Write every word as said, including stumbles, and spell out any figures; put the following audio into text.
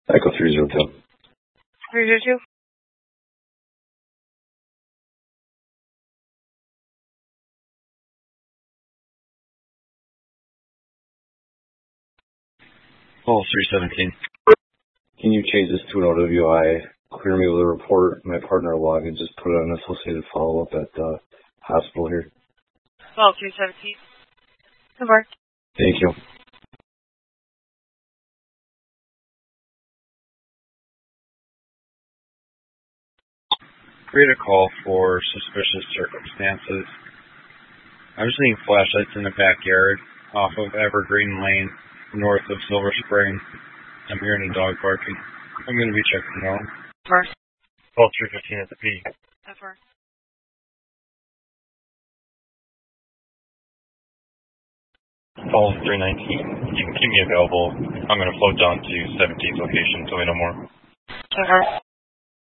Echo three zero two. three zero two? Call three seventeen. Can you change this to an O W I? Clear me with a report, my partner log, and just put it on associated follow-up at the uh, hospital here. Call three seventeen. Confirm. Thank you. Create a call for suspicious circumstances. I'm seeing flashlights in the backyard off of Evergreen Lane, north of Silver Spring. I'm hearing a dog barking. I'm going to be checking it out. First. Call three fifteen at the P. Confirm. Call three nineteen. You can keep me available. I'm going to float down to seventeenth location until we know more. Confirm.